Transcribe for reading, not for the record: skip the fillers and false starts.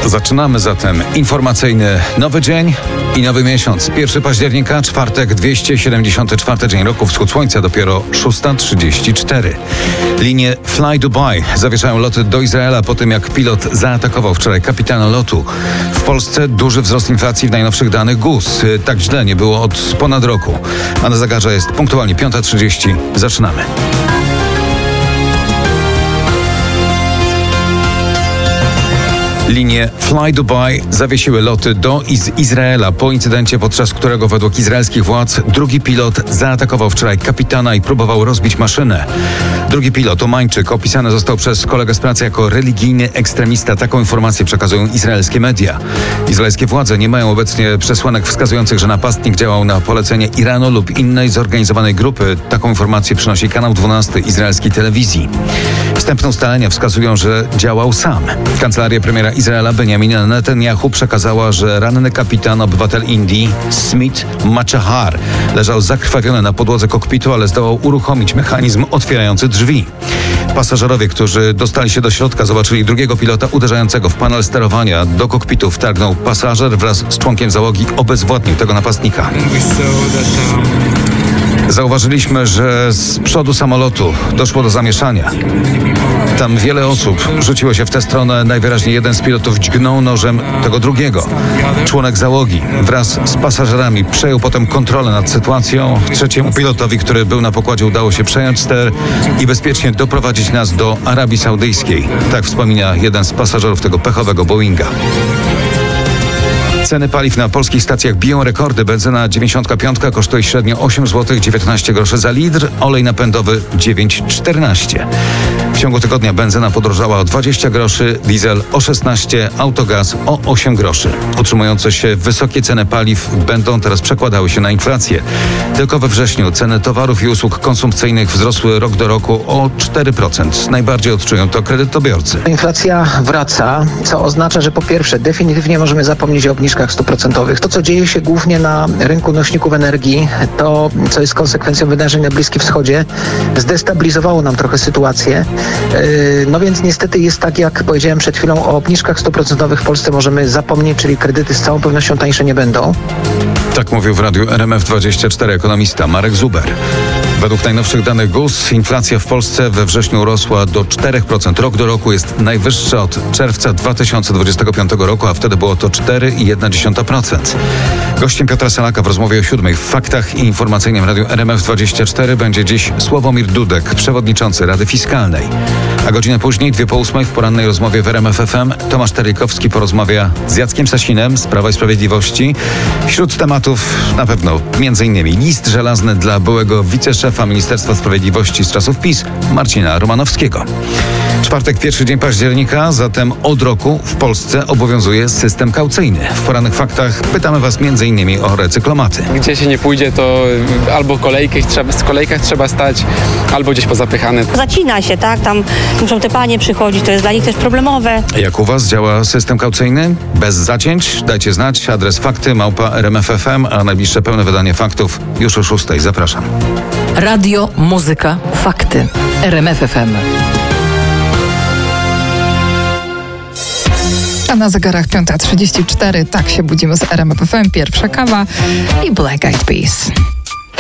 Zaczynamy zatem informacyjny nowy dzień i nowy miesiąc. 1 października, czwartek, 274 dzień roku, wschód słońca, dopiero 6:34. Linie Fly Dubai zawieszają loty do Izraela po tym, jak pilot zaatakował wczoraj kapitana lotu. W Polsce duży wzrost inflacji w najnowszych danych GUS. Tak źle nie było od ponad roku. A na zegarze jest punktualnie 5:30. Zaczynamy. Linie Fly Dubai zawiesiły loty do i z Izraela po incydencie, podczas którego według izraelskich władz drugi pilot zaatakował wczoraj kapitana i próbował rozbić maszynę. Drugi pilot, Omańczyk, opisany został przez kolegę z pracy jako religijny ekstremista. Taką informację przekazują izraelskie media. Izraelskie władze nie mają obecnie przesłanek wskazujących, że napastnik działał na polecenie Iranu lub innej zorganizowanej grupy. Taką informację przynosi kanał 12 izraelskiej telewizji. Wstępne ustalenia wskazują, że działał sam. Kancelaria premiera Izraela Benjamina Netanyahu przekazała, że ranny kapitan, obywatel Indii, Smith Machahar, leżał zakrwawiony na podłodze kokpitu, ale zdołał uruchomić mechanizm otwierający drzwi. Pasażerowie, którzy dostali się do środka, zobaczyli drugiego pilota uderzającego w panel sterowania. Do kokpitu wtargnął pasażer, wraz z członkiem załogi obezwładnił tego napastnika. Zauważyliśmy, że z przodu samolotu doszło do zamieszania. Tam wiele osób rzuciło się w tę stronę. Najwyraźniej jeden z pilotów dźgnął nożem tego drugiego. Członek załogi wraz z pasażerami przejął potem kontrolę nad sytuacją. Trzeciemu pilotowi, który był na pokładzie, udało się przejąć ster i bezpiecznie doprowadzić nas do Arabii Saudyjskiej. Tak wspomina jeden z pasażerów tego pechowego Boeinga. Ceny paliw na polskich stacjach biją rekordy. Benzyna 95 kosztuje średnio 8 zł 19 groszy za litr, olej napędowy 9,14. W ciągu tygodnia benzyna podrożała o 20 groszy, diesel o 16, autogaz o 8 groszy. Utrzymujące się wysokie ceny paliw będą teraz przekładały się na inflację. Tylko we wrześniu ceny towarów i usług konsumpcyjnych wzrosły rok do roku o 4%. Najbardziej odczują to kredytobiorcy. Inflacja wraca, co oznacza, że po pierwsze definitywnie możemy zapomnieć o obniżkach 100%. To, co dzieje się głównie na rynku nośników energii, to, co jest konsekwencją wydarzeń na Bliskim Wschodzie, zdestabilizowało nam trochę sytuację. No więc niestety jest tak, jak powiedziałem przed chwilą, o obniżkach 100% w Polsce możemy zapomnieć, czyli kredyty z całą pewnością tańsze nie będą. Tak mówił w radiu RMF24 ekonomista Marek Zuber. Według najnowszych danych GUS inflacja w Polsce we wrześniu rosła do 4%. Rok do roku jest najwyższa od czerwca 2025 roku, a wtedy było to 4,1%. Gościem Piotra Salaka w rozmowie o 7 w Faktach i Informacyjnym Radiu RMF24 będzie dziś Sławomir Dudek, przewodniczący Rady Fiskalnej. A godzinę później, 2:08 w porannej rozmowie w RMF FM Tomasz Terlikowski porozmawia z Jackiem Sasinem z Prawa i Sprawiedliwości. Wśród tematów na pewno m.in. list żelazny dla byłego wiceszefa Ministerstwa Sprawiedliwości z czasów PiS Marcina Romanowskiego. Czwartek, 1 dzień października, zatem od roku w Polsce obowiązuje system kaucyjny. W porannych faktach pytamy Was m.in. o recyklomaty. Gdzie się nie pójdzie, to albo w kolejkach trzeba stać, albo gdzieś pozapychane. Zacina się, tak? Tam muszą te panie przychodzić, to jest dla nich też problemowe. Jak u Was działa system kaucyjny? Bez zacięć? Dajcie znać. Adres fakty@rmf.fm, a najbliższe pełne wydanie faktów już o 6:00. Zapraszam. Radio, muzyka, fakty. RMF FM. A na zegarach 5:34, tak się budzimy z RMF FM, pierwsza kawa i Black Eyed Peas.